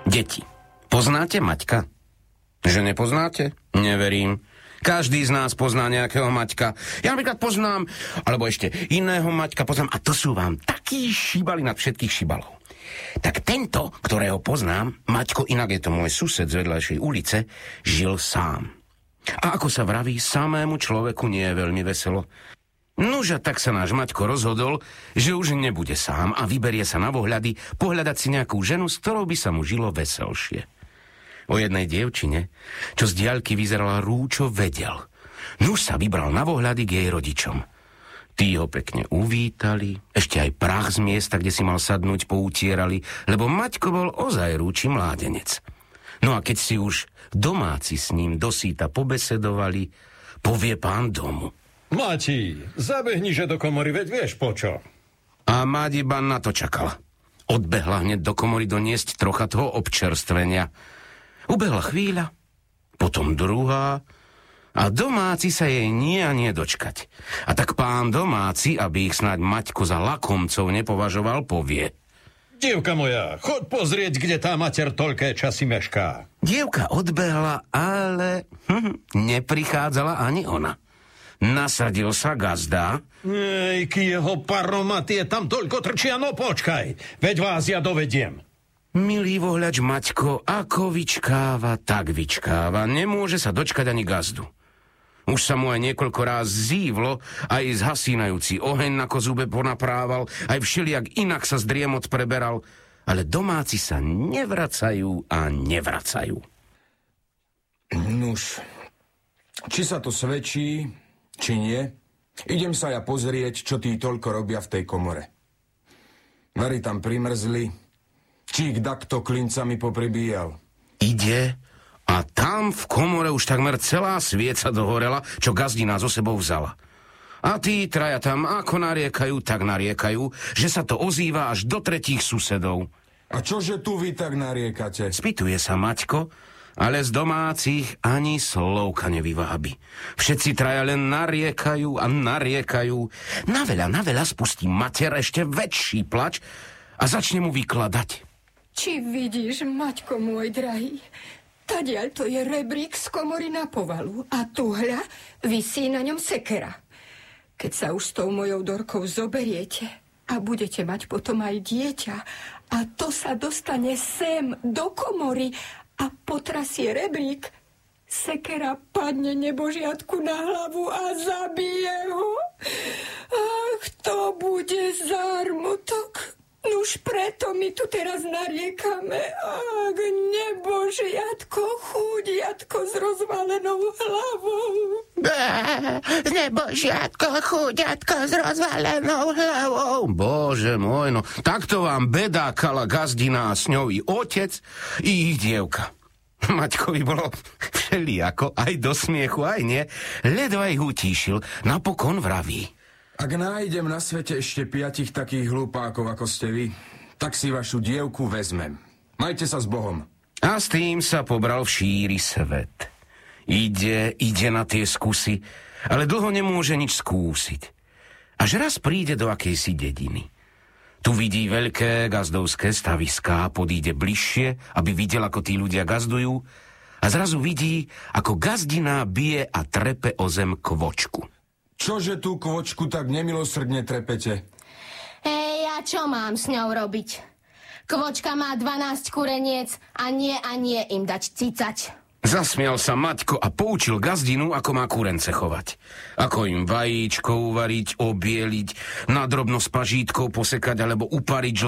Deti, poznáte Maťka? Že nepoznáte? Neverím. Každý z nás pozná nejakého Maťka. Ja napríklad poznám, alebo ešte iného Maťka poznám, a to sú vám takí šibali nad všetkých šibalov. Tak tento, ktorého poznám, Maťko, inak je to môj sused z vedľajšej ulice, žil sám. A ako sa vraví, samému človeku nie je veľmi veselo. Nuža, tak sa náš Maťko rozhodol, že už nebude sám a vyberie sa na vohľady pohľadať si nejakú ženu, s ktorou by sa mu žilo veselšie. O jednej dievčine, čo z diaľky vyzerala rúčo, vedel. Nuž sa vybral na vohľady k jej rodičom. Tí ho pekne uvítali, ešte aj prach z miesta, kde si mal sadnúť, poutierali, lebo Maťko bol ozaj rúči mládenec. No a keď si už domáci s ním dosýta pobesedovali, povie pán domu. Mati, zabehniže do komory, veď vieš počo. A Máť iba na to čakala. Odbehla hneď do komory doniesť trocha toho občerstvenia. Ubehla chvíľa, potom druhá a domáci sa jej nie a nie dočkať. A tak pán domáci, aby ich snáď Maťko za lakomcov nepovažoval, povie. Dievka moja, choď pozrieť, kde tá mater toľké časy mešká. Dievka odbehla, ale neprichádzala ani ona. Nasadil sa gazda. Ej, k jeho paromatie, tam toľko trčia, no počkaj, veď vás ja dovediem. Milý vohľač Maťko, ako vyčkáva, tak vyčkáva. Nemôže sa dočkať ani gazdu. Už sa mu aj niekoľko ráz zívlo, aj zhasínajúci oheň na kozube ponaprával, aj všelijak inak sa z driemot preberal, ale domáci sa nevracajú a nevracajú. Nuž, či sa to svedčí, či nie, idem sa ja pozrieť, čo tí toľko robia v tej komore. Vary tam primrzli, či ich dakto klincami popribíjal. Ide a tam v komore už takmer celá svieca dohorela, čo gazdina so sebou vzala. A tí traja tam ako nariekajú, tak nariekajú, že sa to ozýva až do tretích susedov. A čože tu vy tak nariekate? Spýtuje sa Maťko, ale z domácich ani slovka nevyvábi. Všetci traja len nariekajú a nariekajú. Na veľa spustí mater ešte väčší plač a začne mu vykladať. Či vidíš, Maťko môj drahý, tadiaľ to je rebrík z komory na povalu a tuhľa visí na ňom sekera. Keď sa už s tou mojou Dorkou zoberiete a budete mať potom aj dieťa a to sa dostane sem do komory a potrasie rebrík, sekera padne nebožiatku na hlavu a zabije ho. Ach, to bude zármutok. Nuž preto my tu teraz nariekame. Ach, nebožiatko, chúdiatko s rozvalenou hlavou. Nebožiatko, chúdiatko s rozvalenou hlavou. Bože môj, no takto vám bedákala gazdina a s ňou i otec, i ich dievka. Maťkovi bolo všelijako, aj do smiechu, aj nie. Ledva ich utíšil, napokon vraví. Ak nájdem na svete ešte 5 takých hlupákov, ako ste vy, tak si vašu dievku vezmem. Majte sa s Bohom. A s tým sa pobral v šíri svet. Ide na tie skúsy, ale dlho nemôže nič skúsiť. Až raz príde do akejsi dediny. Tu vidí veľké gazdovské staviská, podíde bližšie, aby videl, ako tí ľudia gazdujú, a zrazu vidí, ako gazdina bije a trepe o zem kvočku. Čože tú kvočku tak nemilosrdne trepete? Hej, a čo mám s ňou robiť? Kvočka má 12 kureniec a nie im dať cicať. Zasmial sa Maťko a poučil gazdinu, ako má kurence chovať. Ako im vajíčko uvariť, obieliť, nadrobno s pažítkou posekať alebo upariť